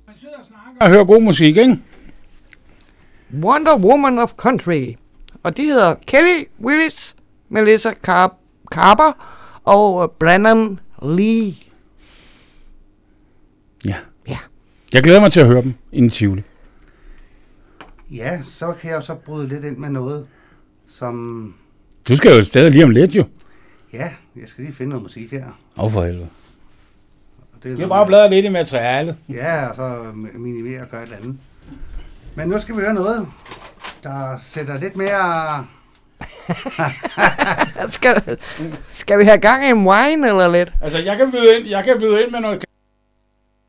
Man sidder og snakker og hører god musik, ikke? Wonder Woman of Country. Og de hedder Kelly Willis, Melissa Carber og Brannon Lee. Ja. Ja. Jeg glæder mig til at høre dem inden Tivoli. Ja, så kan jeg jo så bryde lidt ind med noget, som... Du skal jo et sted lige om lidt, jo. Ja, jeg skal lige finde noget musik her. For helvede. Og det Jeg har bare bladret lidt i materialet. Ja, og så minimere og gøre et eller andet. Men nu skal vi høre noget, der sætter lidt mere... Skal vi have gang i en wine eller lidt? Altså, jeg kan byde ind med noget